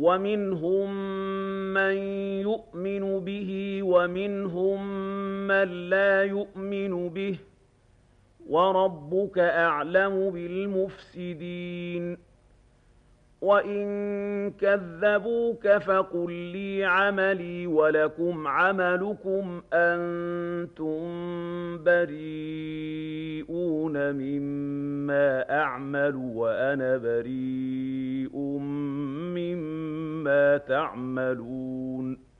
ومنهم من يؤمن به ومنهم من لا يؤمن به وربك أعلم بالمفسدين وإن كذبوك فقل لي عملي ولكم عملكم أنتم بريئون مما أعمل وأنا بريء مما تعملون